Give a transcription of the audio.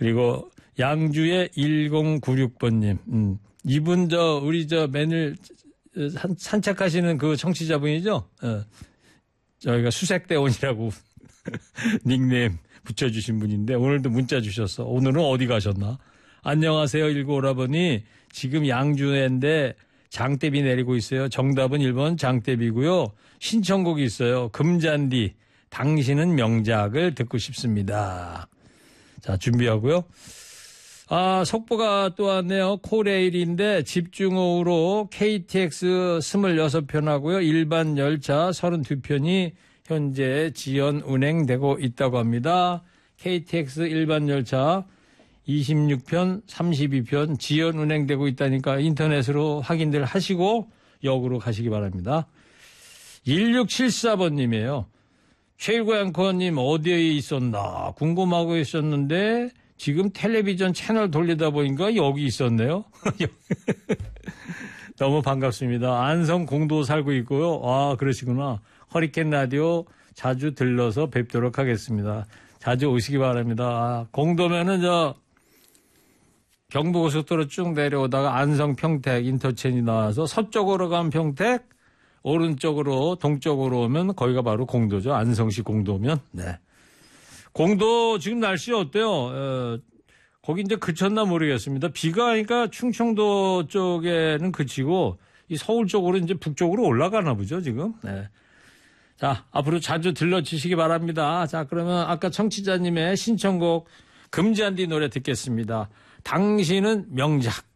그리고 양주의 1096번님. 이분 우리 맨을 산책하시는 그 청취자분이죠? 저희가 수색대원이라고 닉네임 붙여주신 분인데 오늘도 문자 주셨어. 오늘은 어디 가셨나? 안녕하세요 19오라버니. 지금 양주인데 장대비 내리고 있어요. 정답은 1번 장대비고요. 신청곡이 있어요. 금잔디 당신은 명작을 듣고 싶습니다. 자, 준비하고요. 속보가 또 왔네요. 코레일인데 집중호우로 KTX 26편하고요. 일반 열차 32편이 현재 지연 운행되고 있다고 합니다. KTX 일반 열차 26편, 32편 지연 운행되고 있다니까 인터넷으로 확인들 하시고 역으로 가시기 바랍니다. 1674번님이에요. 최일구 앵커님 어디에 있었나 궁금하고 있었는데 지금 텔레비전 채널 돌리다 보니까 여기 있었네요. 너무 반갑습니다. 안성 공도 살고 있고요. 그러시구나. 허리케인 라디오 자주 들러서 뵙도록 하겠습니다. 자주 오시기 바랍니다. 공도면은 경부고속도로 쭉 내려오다가 안성 평택 인터체인지 나와서 서쪽으로 가면 평택, 오른쪽으로 동쪽으로 오면 거기가 바로 공도죠. 안성시 공도면. 네. 공도 지금 날씨 어때요? 거기 이제 그쳤나 모르겠습니다. 비가 하니까 충청도 쪽에는 그치고 이 서울 쪽으로 이제 북쪽으로 올라가나 보죠, 지금. 네. 자, 앞으로 자주 들러주시기 바랍니다. 자, 그러면 아까 청취자님의 신청곡 금잔디 노래 듣겠습니다. 당신은 명작.